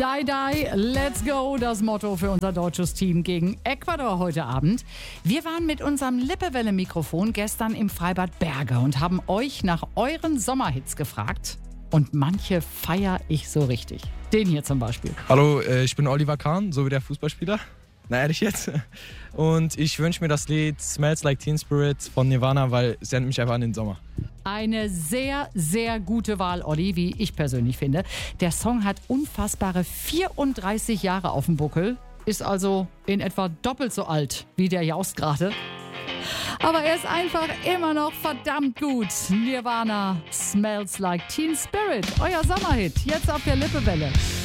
Die, die, let's go, das Motto für unser deutsches Team gegen Ecuador heute Abend. Wir waren mit unserem Lippewelle-Mikrofon gestern im Freibad Berge und haben euch nach euren Sommerhits gefragt. Und manche feiere ich so richtig. Den hier zum Beispiel. Hallo, ich bin Oliver Kahn, so wie der Fußballspieler. Na, ehrlich jetzt. Und ich wünsche mir das Lied Smells Like Teen Spirit von Nirvana, weil es erinnert mich einfach an den Sommer. Eine sehr, sehr gute Wahl, Olli, wie ich persönlich finde. Der Song hat unfassbare 34 Jahre auf dem Buckel, ist also in etwa doppelt so alt wie der Jaust gerade. Aber er ist einfach immer noch verdammt gut. Nirvana, Smells Like Teen Spirit, euer Sommerhit, jetzt auf der Lippewelle.